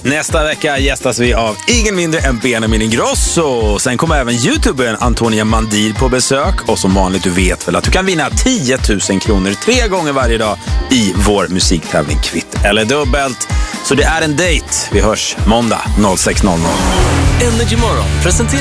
Nästa vecka gästas vi av ingen mindre än Benjamin Ingrosso. Sen kommer även youtubern Antonia Mandir på besök. Och som vanligt, du vet väl att du kan vinna 10 000 kronor 3 gånger varje dag i vår musiktävling Kvitt eller dubbelt. Så det är en dejt. Vi hörs måndag 06:00. Energy Morgon presenterar